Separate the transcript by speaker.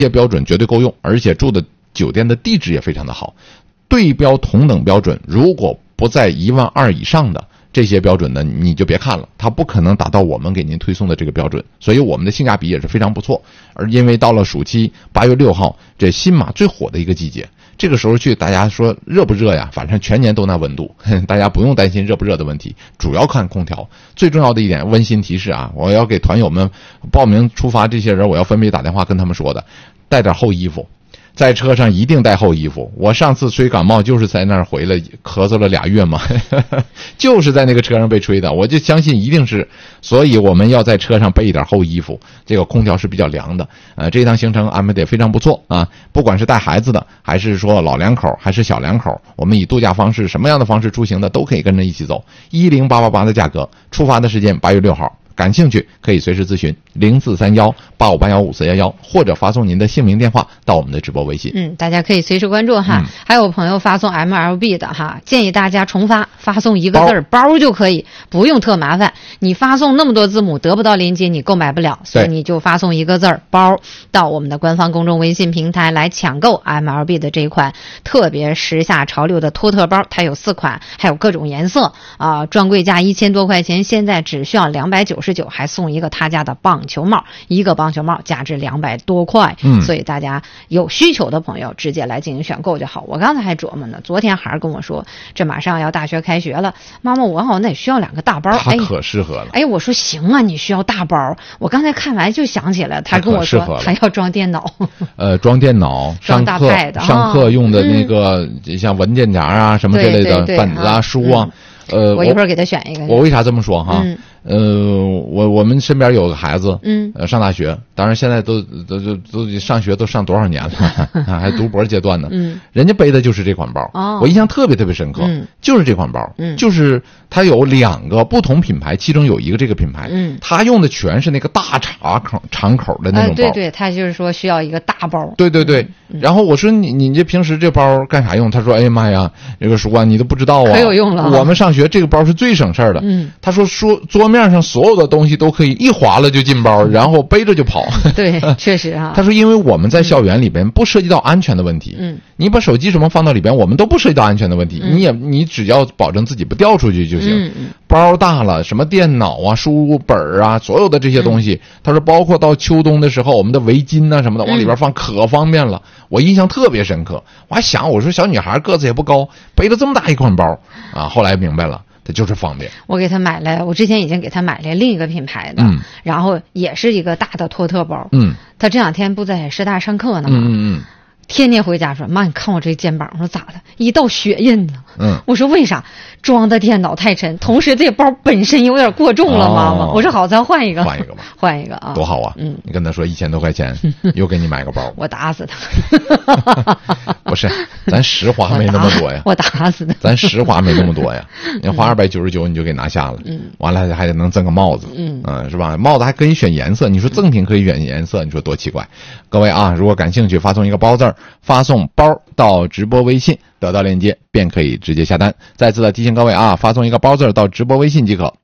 Speaker 1: 这些标准绝对够用，而且住的酒店的地址也非常的好。对标同等标准，如果不在12000以上的这些标准呢，你就别看了，它不可能达到我们给您推送的这个标准，所以我们的性价比也是非常不错。而因为到了暑期8月6号，这新马最火的一个季节，这个时候去，大家说热不热呀？反正全年都那温度，大家不用担心热不热的问题，主要看空调。最重要的一点，温馨提示啊，我要给团友们报名出发这些人，我要分别打电话跟他们说的，带点厚衣服。在车上一定带厚衣服。我上次吹感冒就是在那儿回来咳嗽了2月嘛，就是在那个车上被吹的，我就相信一定是，所以我们要在车上备一点厚衣服。这个空调是比较凉的，这一趟行程安排的也非常不错啊。不管是带孩子的，还是说老两口，还是小两口，我们以度假方式什么样的方式出行的都可以跟着一起走。10888的价格，出发的时间8月6号。感兴趣可以随时咨询043185815411，或者发送您的姓名电话到我们的直播微信。
Speaker 2: 大家可以随时关注哈。还有朋友发送 MLB 的哈，建议大家重发送一个字儿包就可以，不用特麻烦。你发送那么多字母得不到链接，你购买不了，所以你就发送一个字儿包到我们的官方公众微信平台来抢购 MLB 的这一款特别时下潮流的托特包，它有4款，还有各种颜色啊，专柜价1000多块钱，现在只需要299，还送一个他家的棒球帽，一个棒球帽价值200多块。所以大家有需求的朋友直接来进行选购就好。我刚才还琢磨呢，昨天孩儿跟我说，这马上要大学开学了，妈妈我好像得需要2个大包。
Speaker 1: 他可适合了。
Speaker 2: 我说行啊，你需要大包。我刚才看完就想起来，他跟我说他要装电脑。
Speaker 1: 装电脑，
Speaker 2: 装大 pad，
Speaker 1: 上课用的那个像文件夹啊什么这类的本子啊书啊。
Speaker 2: 我一会儿给他选一个。
Speaker 1: 我为啥这么说哈？我们身边有个孩子，上大学，当然现在都上学都上多少年了，还读博阶段呢。人家背的就是这款包，我印象特别特别深刻，就是这款包，就是它有2个不同品牌，其中有一个这个品牌，它用的全是那个大长口的那种包。
Speaker 2: 对，它就是说需要一个大包。
Speaker 1: 对。然后我说你这平时这包干啥用？他说哎呀妈呀，这个叔啊你都不知道啊，
Speaker 2: 可有用了。
Speaker 1: 我们上学这个包是最省事儿的。他说桌面上所有的东西都可以一划了就进包，然后背着就跑。
Speaker 2: 对，确实啊。
Speaker 1: 他说因为我们在校园里边不涉及到安全的问题，你把手机什么放到里边，我们都不涉及到安全的问题，你只要保证自己不掉出去就行。包大了，什么电脑啊、书本啊，所有的这些东西，他说包括到秋冬的时候，我们的围巾啊什么的往里边放，可方便了。我印象特别深刻，我还想我说小女孩个子也不高，背了这么大一款包啊，后来明白了。它就是方便。我给他买了，
Speaker 2: 我之前已经给他买了另一个品牌的，然后也是一个大的托特包。他这2天不在师大上课呢吗？天天回家说妈，你看我这肩膀，我说咋的？一道血印呢。我说为啥？装的电脑太沉，同时这包本身有点过重了，妈妈。我说好，咱换一个。
Speaker 1: 换一个吧，
Speaker 2: 换一个啊，
Speaker 1: 多好啊！你跟他说1000多块钱，又给你买个包，
Speaker 2: 我打死他。
Speaker 1: 不是，咱实花没那么多呀。
Speaker 2: 我打死他。
Speaker 1: 咱实花没那么多呀，你花299你就给拿下了，完了还得能赠个帽子，是吧？帽子还可以选颜色，你说赠品可以选颜色，你说多奇怪。各位啊，如果感兴趣，发送一个包字，发送包到直播微信，得到链接便可以直接下单。再次的提醒各位啊，发送一个包字到直播微信即可。